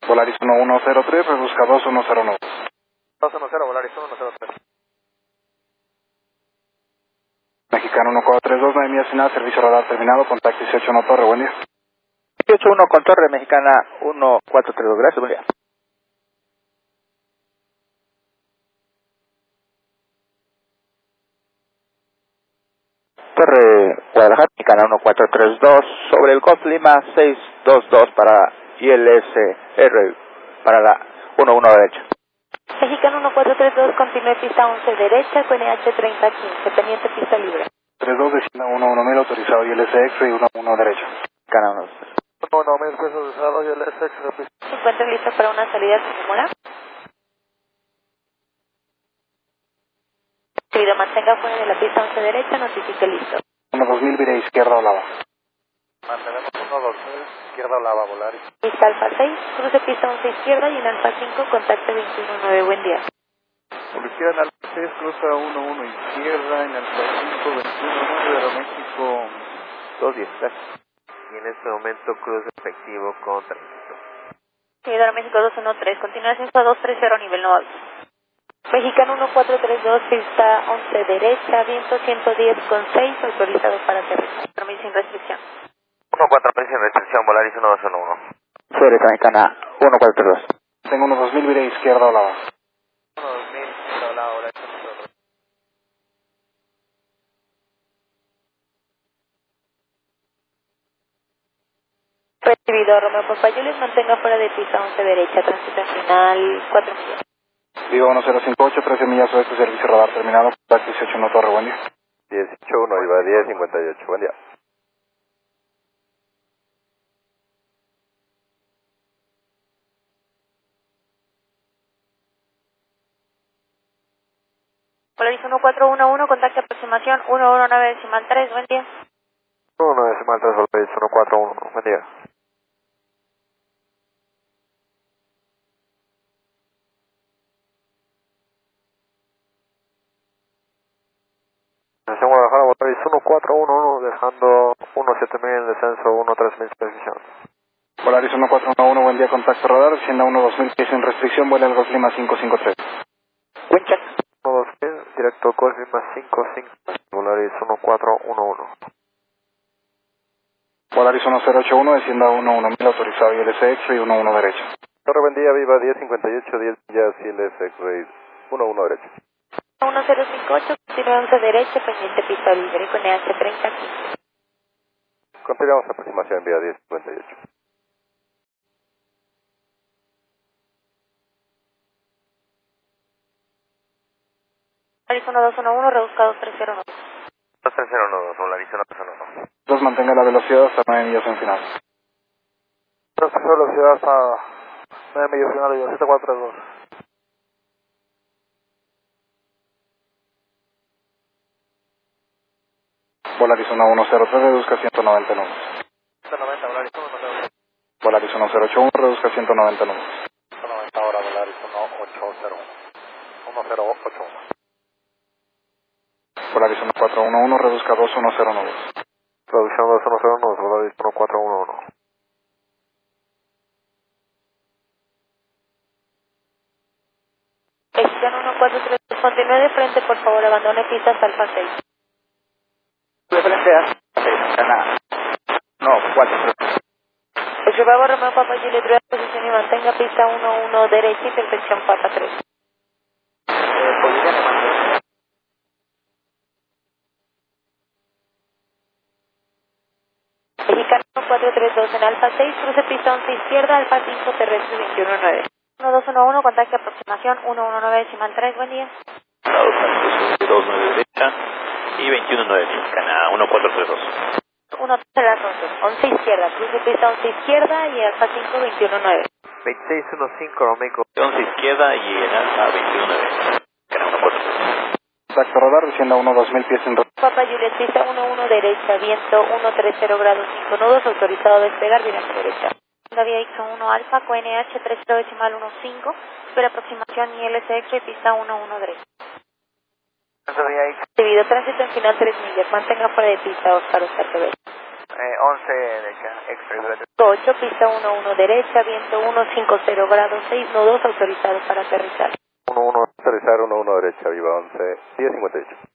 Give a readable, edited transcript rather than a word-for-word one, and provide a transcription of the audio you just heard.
Volaris 1103, reduzca 2109. 210, Volaris 103. Mexicano 1432, 9 millas final, servicio radar terminado, contacto 181 Torre, buen día. 181 con Torre, Mexicana 1432, gracias, buen día. Torre Guadalajara, Mexicana 1432, sobre el Golf Lima 622 para ILSR, para la 11 derecha. Mexicano 1432, continúe pista 11 derecha, con NH 3015, pendiente pista libre. 32, descienda 11000, autorizado ILSX y 11 derecha. Mexicana 11000 pesos usados ILSX. ¿Se encuentra listo para una salida simulada? Seguido, mantenga fuera de la pista 11 derecha, notifique listo. 2000, vire izquierda o lava. Mantenemos 12000, izquierda o lava, Volaris. Pista Alfa 6, cruce pista 11 izquierda y en Alfa 5, contacto 219, buen día. Por izquierda en Alfa 6, cruza 11 izquierda, en Alfa 5, 219 de Aeroméxico 210, gracias. Y en este momento cruce efectivo con tránsito. Seguido, Aeroméxico 213, continúa ascenso 230, nivel no alto. Mexicano 1432, pista 11 derecha, viento 110,6, autorizado para aterrizar. Permiso sin restricción. 143 sin restricción, Volaris 1211. Sobre Mexicana 142. Tengo 2000, vire izquierda o lava. 2000, izquierda o lava, Volaris 142. Recibido, Romeo Papayules, mantenga fuera de pista 11 derecha, tránsito final 4 millas. Viva 1058, 13 millas oeste, servicio radar terminado, contacto 181 Torre, buen día. 181, iba 1058, buen día. Polaris 1411, contacto aproximación 119 decimal 3, buen día. 1 decimal 3, Volaris 141, buen día. Estación Guadalajara, Volaris 1411, dejando 17000 en descenso, 13000 en precisión. Volaris 1411, buen día, contacto radar, descienda 2000 pies sin restricción, vuela al Golf Lima 553. Wincheck. 12000, directo Golf Lima 55, Volaris 1411. Volaris 1081, descienda 11000, autorizado ILSX y 11 derecha. Torre, buen día, viva 1058, 10 millas, ILS X-Ray, 11 derecha. 1058, continúa 11 derecha, pendiente pista libre, con NH 3015. Continuamos aproximación vía 1058. Polaris 1211, rebusca 2309. 2309, Volaris 1211. Entonces mantenga la velocidad hasta 9 millas en final. Velocidad hasta 9 millas final, 7432. Volaris 1103, reduzca 190 números. 190, Volaris 190. Volaris 1081, reduzca 190 números. 190 ahora, Volaris 1801. 1081. Volaris 1411, reduzca 210 números. Producción 2101, Volaris 1411. Mexicano 1432, continúe de frente, por favor, abandone pistas Alfa 6. De frente a Mexicana. No, 4. Observaba Romeo Papa Juliet, prueba posición y mantenga pista 11 derecha, intersección Papa 3. Posición de mantenimiento. Mexicano 432 en Alfa 6, cruce pista 11 izquierda, Alfa 5 terrestre 219. 1211, contacto aproximación 119 decimal 3, buen día. 29 derecha y 219 Mexicana 1432. 1 tercera 11 izquierda, cruce pista 11 izquierda y Alfa 5 219. 2615, Romeco. 11 izquierda y en alfa 219 Mexicana 1432. Contacto radar, descienda 2000 pies en Papa Juliet, pista 11 derecha, viento 130 grados 5 nudos, autorizado a despegar, viraje derecha. Vía X1 Alfa, QNH 30 decimal 15, espera aproximación ILSX y pista 11 derecha. Vía X. Debido a tránsito en final 3 millas, mantenga fuera de pista Oscar TV. 11 derecha, extra. 8, pista 11 derecha, viento 150 grados 6, nudos autorizados para aterrizar. 11, aterrizar 11 derecha, viva 11, 1058.